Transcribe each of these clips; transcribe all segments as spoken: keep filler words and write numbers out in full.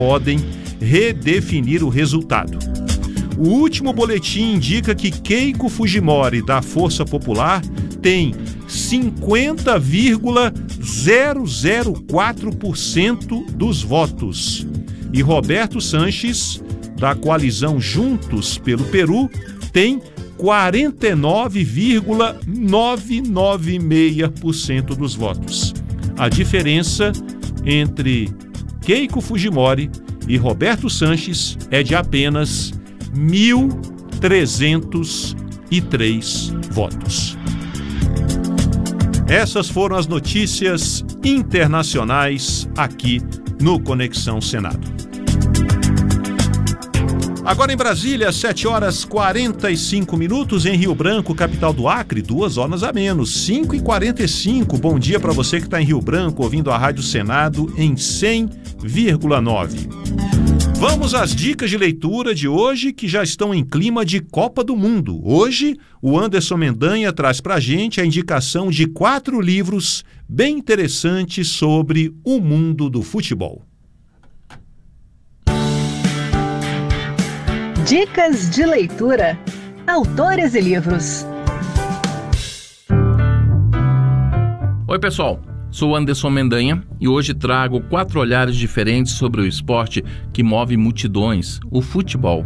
podem redefinir o resultado. O último boletim indica que Keiko Fujimori, da Força Popular, tem cinquenta vírgula zero zero quatro por cento dos votos. E Roberto Sanches, da coalizão Juntos pelo Peru, tem quarenta e nove vírgula novecentos e noventa e seis por cento dos votos. A diferença entre Keiko Fujimori e Roberto Sanches é de apenas mil trezentos e três votos. Essas foram as notícias internacionais aqui no Conexão Senado. Agora em Brasília, sete horas e quarenta e cinco minutos, em Rio Branco, capital do Acre, duas horas a menos, cinco e quarenta e cinco. Bom dia para você que está em Rio Branco, ouvindo a Rádio Senado em cem vírgula nove. Vamos às dicas de leitura de hoje, que já estão em clima de Copa do Mundo. Hoje, o Anderson Mendanha traz para a gente a indicação de quatro livros bem interessantes sobre o mundo do futebol. Dicas de leitura. Autores e livros. Oi, pessoal. Sou Anderson Mendanha e hoje trago quatro olhares diferentes sobre o esporte que move multidões, o futebol.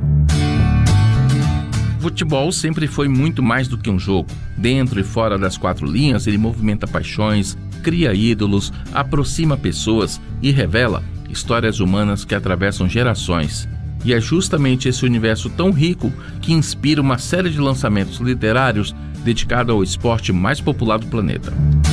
O futebol sempre foi muito mais do que um jogo. Dentro e fora das quatro linhas, ele movimenta paixões, cria ídolos, aproxima pessoas e revela histórias humanas que atravessam gerações. E é justamente esse universo tão rico que inspira uma série de lançamentos literários dedicados ao esporte mais popular do planeta.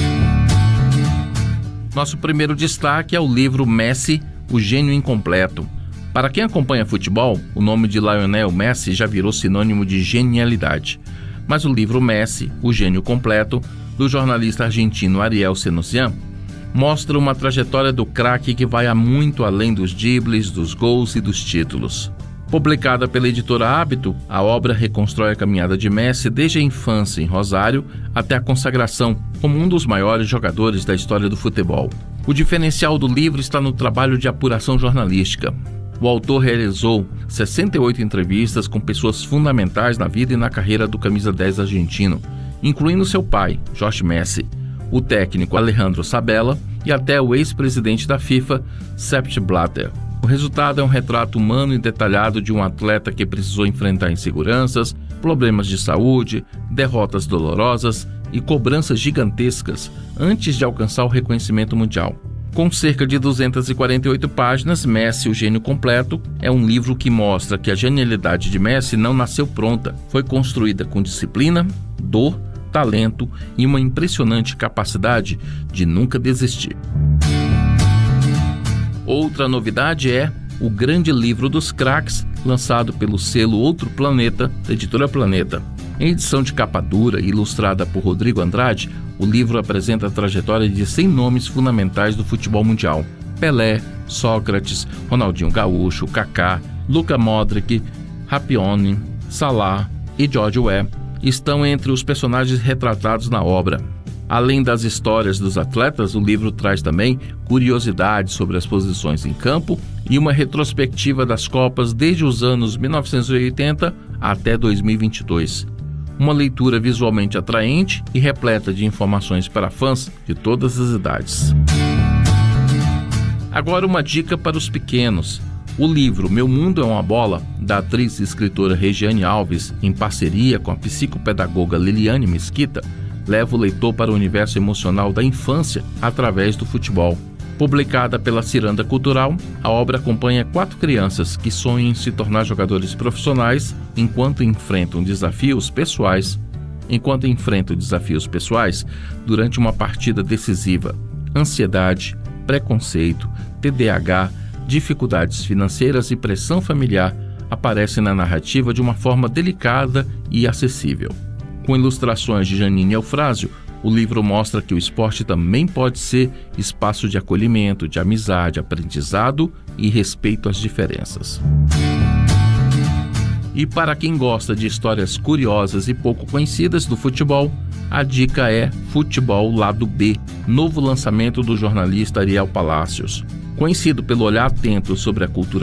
Nosso primeiro destaque é o livro Messi, o Gênio Incompleto. Para quem acompanha futebol, o nome de Lionel Messi já virou sinônimo de genialidade. Mas o livro Messi, o Gênio Completo, do jornalista argentino Ariel Senosian, mostra uma trajetória do craque que vai a muito além dos dribles, dos gols e dos títulos. Publicada pela editora Hábito, a obra reconstrói a caminhada de Messi desde a infância em Rosário até a consagração como um dos maiores jogadores da história do futebol. O diferencial do livro está no trabalho de apuração jornalística. O autor realizou sessenta e oito entrevistas com pessoas fundamentais na vida e na carreira do camisa dez argentino, incluindo seu pai, Jorge Messi, o técnico Alejandro Sabella e até o ex-presidente da FIFA, Sepp Blatter. O resultado é um retrato humano e detalhado de um atleta que precisou enfrentar inseguranças, problemas de saúde, derrotas dolorosas e cobranças gigantescas antes de alcançar o reconhecimento mundial. Com cerca de duzentas e quarenta e oito páginas, Messi, o Gênio Completo, é um livro que mostra que a genialidade de Messi não nasceu pronta, foi construída com disciplina, dor, talento e uma impressionante capacidade de nunca desistir. Outra novidade é O Grande Livro dos Craques, lançado pelo selo Outro Planeta, da editora Planeta. Em edição de capa dura e ilustrada por Rodrigo Andrade, o livro apresenta a trajetória de cem nomes fundamentais do futebol mundial. Pelé, Sócrates, Ronaldinho Gaúcho, Kaká, Luka Modric, Rapione, Salah e George Weah estão entre os personagens retratados na obra. Além das histórias dos atletas, o livro traz também curiosidades sobre as posições em campo e uma retrospectiva das Copas desde os anos mil novecentos e oitenta até dois mil e vinte e dois. Uma leitura visualmente atraente e repleta de informações para fãs de todas as idades. Agora uma dica para os pequenos. O livro Meu Mundo é uma Bola, da atriz e escritora Regiane Alves, em parceria com a psicopedagoga Liliane Mesquita, leva o leitor para o universo emocional da infância através do futebol. Publicada pela Ciranda Cultural, a obra acompanha quatro crianças que sonham em se tornar jogadores profissionais enquanto enfrentam desafios pessoais, enquanto enfrentam desafios pessoais durante uma partida decisiva. Ansiedade, preconceito, T D A H, dificuldades financeiras e pressão familiar aparecem na narrativa de uma forma delicada e acessível. Com ilustrações de Janine Eufrásio, o livro mostra que o esporte também pode ser espaço de acolhimento, de amizade, aprendizado e respeito às diferenças. E para quem gosta de histórias curiosas e pouco conhecidas do futebol, a dica é Futebol Lado B, novo lançamento do jornalista Ariel Palacios. Conhecido pelo olhar atento sobre a cultura